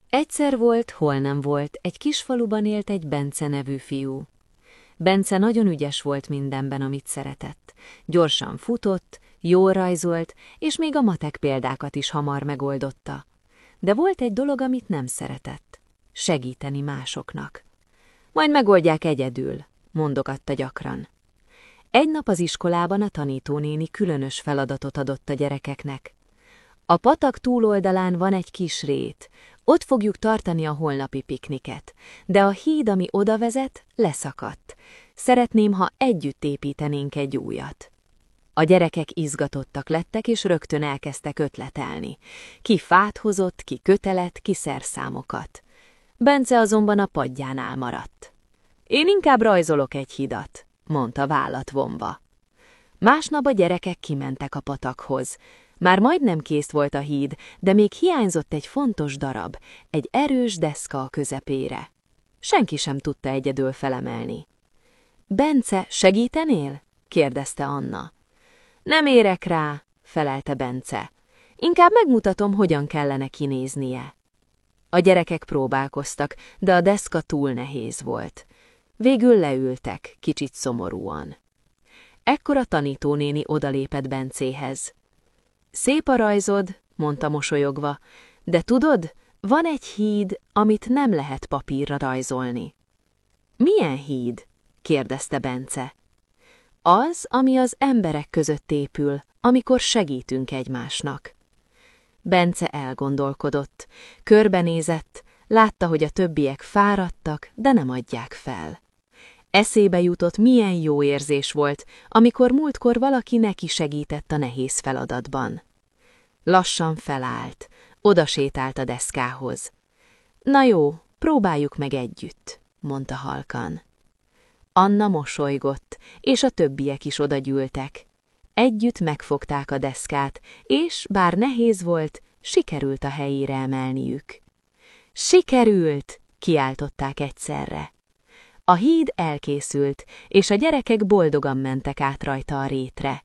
Egyszer volt, hol nem volt, egy kis faluban élt egy Bence nevű fiú. Bence nagyon ügyes volt mindenben, amit szeretett. Gyorsan futott, jól rajzolt, és még a matek példákat is hamar megoldotta. De volt egy dolog, amit nem szeretett. Segíteni másoknak. Majd megoldják egyedül, mondogatta gyakran. Egy nap az iskolában a tanítónéni különös feladatot adott a gyerekeknek. A patak túloldalán van egy kis rét, ott fogjuk tartani a holnapi pikniket, de a híd, ami oda vezet, leszakadt. Szeretném, ha együtt építenénk egy újat. A gyerekek izgatottak lettek, és rögtön elkezdtek ötletelni. Ki fát hozott, ki kötelet, ki szerszámokat. Bence azonban a padjánál maradt. Én inkább rajzolok egy hidat, mondta vállat vonva. Másnap a gyerekek kimentek a patakhoz. Már majdnem kész volt a híd, de még hiányzott egy fontos darab, egy erős deszka a közepére. Senki sem tudta egyedül felemelni. Bence, segítenél? kérdezte Anna. Nem érek rá, felelte Bence. Inkább megmutatom, hogyan kellene kinéznie. A gyerekek próbálkoztak, de a deszka túl nehéz volt. Végül leültek, kicsit szomorúan. Ekkor a tanítónéni odalépett Bencéhez. Szép a rajzod, mondta mosolyogva, de tudod, van egy híd, amit nem lehet papírra rajzolni. Milyen híd? kérdezte Bence. Az, ami az emberek között épül, amikor segítünk egymásnak. Bence elgondolkodott, körbenézett, látta, hogy a többiek fáradtak, de nem adják fel. Eszébe jutott, milyen jó érzés volt, amikor múltkor valaki neki segített a nehéz feladatban. Lassan felállt, odasétált a deszkához. Na jó, próbáljuk meg együtt, mondta halkan. Anna mosolygott, és a többiek is odagyűltek. Együtt megfogták a deszkát, és, bár nehéz volt, sikerült a helyére emelniük. Sikerült! Kiáltották egyszerre. A híd elkészült, és a gyerekek boldogan mentek át rajta a rétre.